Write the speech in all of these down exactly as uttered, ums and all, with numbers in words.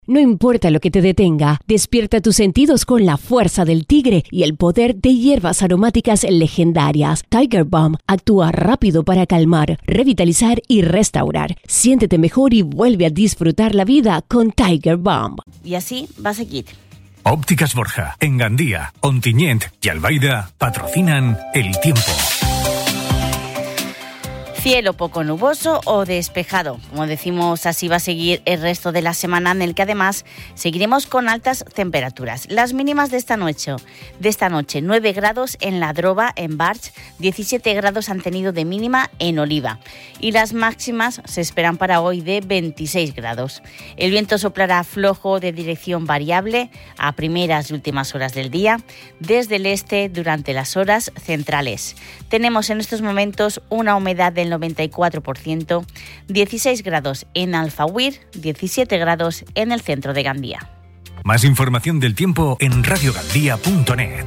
No importa lo que te detenga, despierta tus sentidos con la fuerza del tigre y el poder de hierbas aromáticas legendarias. Tiger Balm actúa rápido para calmar, revitalizar y restaurar. Siéntete mejor y vuelve a disfrutar la vida con Tiger Balm. Y así va a seguir. Ópticas Borja, en Gandía, Ontinyent y Albaida patrocinan El Tiempo. Cielo poco nuboso o despejado. Como decimos, así va a seguir el resto de la semana, en el que además seguiremos con altas temperaturas. Las mínimas de esta noche, de esta noche nueve grados en La Droba, en Barx, diecisiete grados han tenido de mínima en Oliva. Y las máximas se esperan para hoy de veintiséis grados. El viento soplará flojo de dirección variable a primeras y últimas horas del día, desde el este durante las horas centrales. Tenemos en estos momentos una humedad del noventa y cuatro por ciento, dieciséis grados en Alfauir, diecisiete grados en el centro de Gandía. Más información del tiempo en radio gandía punto net.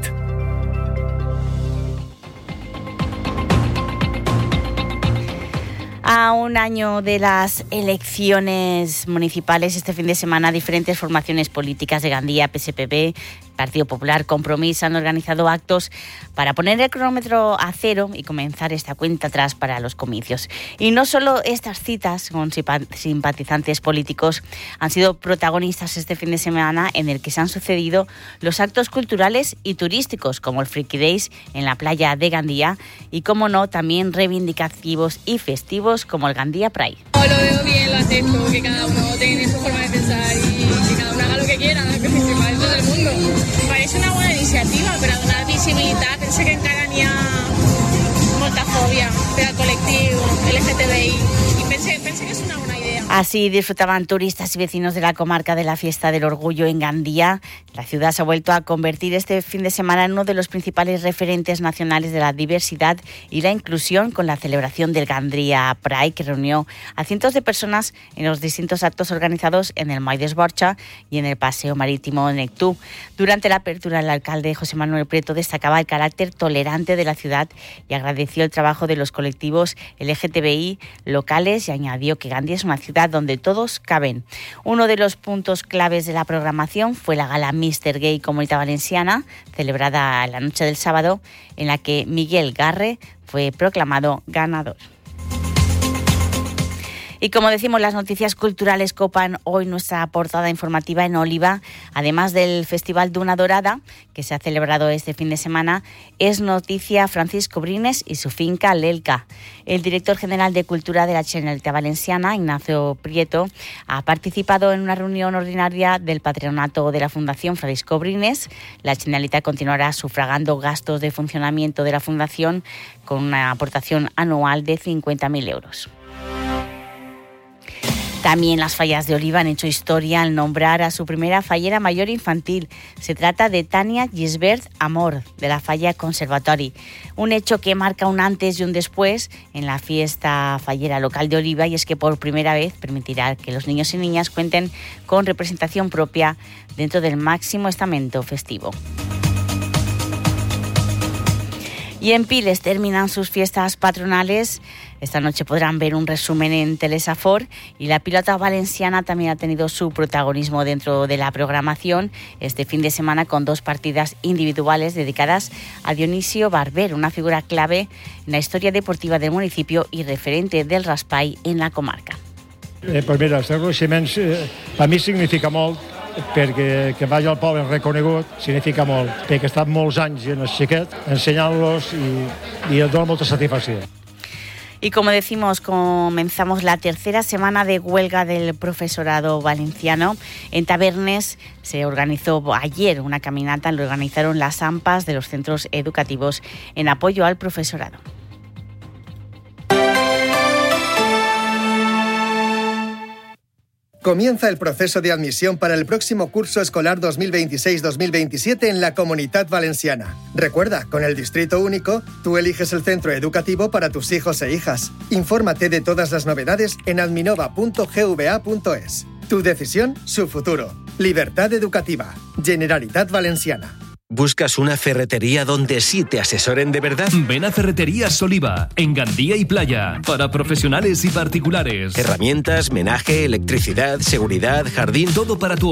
A un año de las elecciones municipales, este fin de semana diferentes formaciones políticas de Gandía, P S P B, Partido Popular, Compromís, han organizado actos para poner el cronómetro a cero y comenzar esta cuenta atrás para los comicios. Y no solo estas citas con simpatizantes políticos han sido protagonistas este fin de semana, en el que se han sucedido los actos culturales y turísticos, como el Freaky Days en la playa de Gandía y, como no, también reivindicativos y festivos como el Gandía Pride. Lo veo bien, lo acepto, que cada uno tiene su forma de pensar y que cada uno haga lo que quiera, que para todo el mundo. Me parece una buena iniciativa per a donar visibilitat. Penso que encara n'hi ha molta fòbia per al col·lectiu L G T B I i penso, penso que és una bona idea. Así disfrutaban turistas y vecinos de la comarca de la Fiesta del Orgullo en Gandía. La ciudad se ha vuelto a convertir este fin de semana en uno de los principales referentes nacionales de la diversidad y la inclusión, con la celebración del Gandía Pride, que reunió a cientos de personas en los distintos actos organizados en el Moll d'Esborxa y en el Paseo Marítimo Nectú. Durante la apertura, el alcalde José Manuel Prieto destacaba el carácter tolerante de la ciudad y agradeció el trabajo de los colectivos L G T B I locales, y añadió que Gandía es una ciudad donde todos caben. Uno de los puntos claves de la programación fue la gala míster Gay Comunitat Valenciana, celebrada la noche del sábado, en la que Miguel Garre fue proclamado ganador. Y como decimos, las noticias culturales copan hoy nuestra portada informativa en Oliva. Además del Festival Duna Dorada, que se ha celebrado este fin de semana, es noticia Francisco Brines y su finca L'Elca. El director general de Cultura de la Generalitat Valenciana, Ignacio Prieto, ha participado en una reunión ordinaria del patronato de la Fundación Francisco Brines. La Generalitat continuará sufragando gastos de funcionamiento de la Fundación con una aportación anual de cincuenta mil euros. También las fallas de Oliva han hecho historia al nombrar a su primera fallera mayor infantil. Se trata de Tania Gisbert Amor, de la Falla Conservatori. Un hecho que marca un antes y un después en la fiesta fallera local de Oliva, y es que por primera vez permitirá que los niños y niñas cuenten con representación propia dentro del máximo estamento festivo. Y en Piles terminan sus fiestas patronales. Esta noche podrán ver un resumen en Telesafor, y la pilota valenciana también ha tenido su protagonismo dentro de la programación este fin de semana, con dos partidas individuales dedicadas a Dionisio Barber, una figura clave en la historia deportiva del municipio y referente del raspall en la comarca. Eh, pues mira, els reconeixements eh, per mi significa molt, perquè que vagi al poble reconegut significa molt, perquè he estat molts anys en el xiquet ensenyant-los i, i et dona molta satisfacció. Y como decimos, comenzamos la tercera semana de huelga del profesorado valenciano. En Tabernes se organizó ayer una caminata, lo organizaron las A M P As de los centros educativos en apoyo al profesorado. Comienza el proceso de admisión para el próximo curso escolar dos mil veintiséis dos mil veintisiete en la Comunitat Valenciana. Recuerda, con el Distrito Único, tú eliges el centro educativo para tus hijos e hijas. Infórmate de todas las novedades en adminova punto gva punto es. Tu decisión, su futuro. Libertad educativa. Generalitat Valenciana. ¿Buscas una ferretería donde sí te asesoren de verdad? Ven a Ferreterías Oliva, en Gandía y Playa, para profesionales y particulares. Herramientas, menaje, electricidad, seguridad, jardín, todo para tu